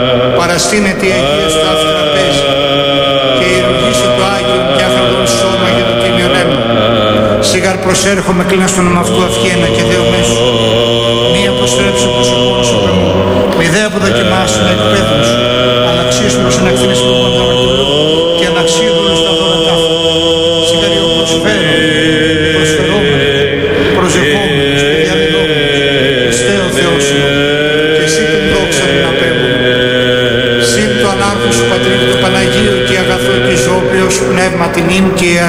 Παραστήνεται η Αγία Σταύτη τραπέζι και ηρωγήσε το Άγιο και άχαρτον σώμα για το τίμιον αίμα. Σιγάρ προσέρχομαι κλείνα στον όνομα αυτού αυχένα και Δεό μέσου. Μη αποστρέψω προσωπών σου πέμου. Μη δε αποδοκιμάσου να εκπαίδουν σου. Αναξίσου ως ανακτήνες που παντραβαρτολού και αναξίδουλους τα δώρατά σου. Σιγάρ εγώ προσφερόμενο, προσευχόμενος και διαδηλόμενος. Στέω Θεός σου και εσύ τον δόξα μην απέμουν. Συν το ανάρχο σου Πατρίδου του Παναγίου και αγαθό και ζώπιος πνεύμα την ύμ και